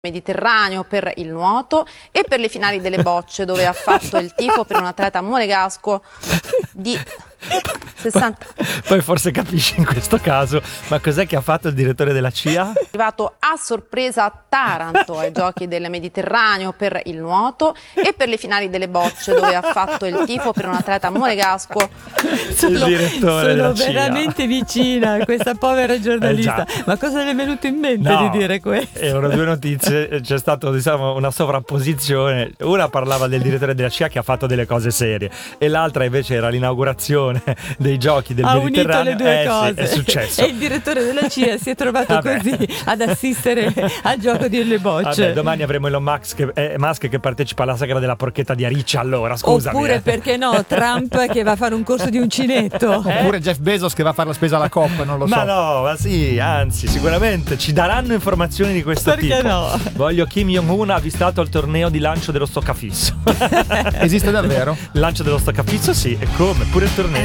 Mediterraneo per il nuoto e per le finali delle bocce, dove ha fatto il tifo per un atleta monegasco di 60. Poi forse capisci in questo caso, ma cos'è che ha fatto il direttore della CIA? È arrivato a sorpresa a Taranto ai giochi del Mediterraneo per il nuoto e per le finali delle bocce, dove ha fatto il tifo per un atleta monegasco. Il direttore della Sono CIA. veramente vicina a questa povera giornalista. già. Ma cosa le è venuto in mente No, di dire questo? Erano due notizie, c'è stata una sovrapposizione. Una parlava del direttore della CIA che ha fatto delle cose serie e l'altra invece era l'inaugurazione dei giochi del Ha unito Mediterraneo. le due cose. Sì, è successo. E il direttore della CIA si è trovato Vabbè. così ad assistere al gioco delle bocce. Vabbè, domani avremo Elon Musk che partecipa alla sagra della porchetta di Ariccia. Allora, scusami. Oppure, perché no, Trump che va a fare un corso di uncinetto. Oppure Jeff Bezos che va a fare la spesa alla Coop, non lo so. Ma no, ma sì, anzi, sicuramente ci daranno informazioni di questo Perché tipo. no? Voglio Kim Jong-un avvistato al torneo di lancio dello stoccafisso. Esiste davvero? Lancio dello stoccafisso, sì, e come? Pure il torneo.